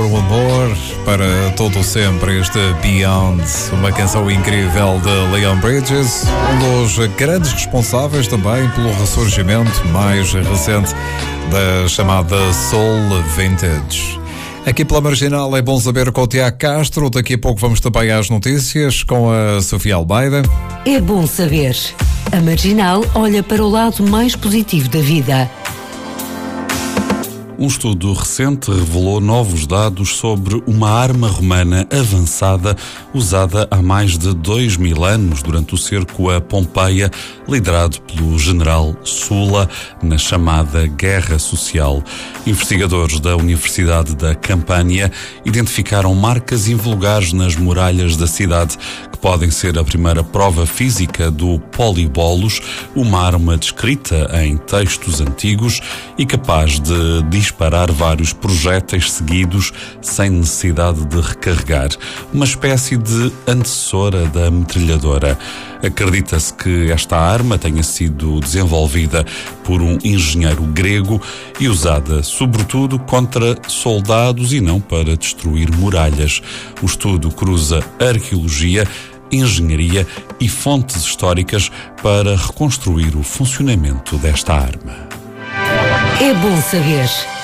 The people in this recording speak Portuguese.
O amor para todo o sempre, este Beyond, uma canção incrível de Leon Bridges, um dos grandes responsáveis também pelo ressurgimento mais recente da chamada Soul Vintage. Aqui pela Marginal é bom saber com o Tiago Castro. Daqui a pouco vamos também às notícias com a Sofia Almeida. É bom saber. A Marginal olha para o lado mais positivo da vida. Um estudo recente revelou novos dados sobre uma arma romana avançada usada há mais de 2000 anos durante o cerco a Pompeia, liderado pelo general Sulla na chamada Guerra Social. Investigadores da Universidade da Campânia identificaram marcas invulgares nas muralhas da cidade, que podem ser a primeira prova física do polibolos, uma arma descrita em textos antigos e capaz de disparar vários projéteis seguidos sem necessidade de recarregar. Uma espécie de antecessora da metralhadora. Acredita-se que esta arma tenha sido desenvolvida por um engenheiro grego e usada sobretudo contra soldados e não para destruir muralhas. O estudo cruza arqueologia, engenharia e fontes históricas para reconstruir o funcionamento desta arma. É bom saber.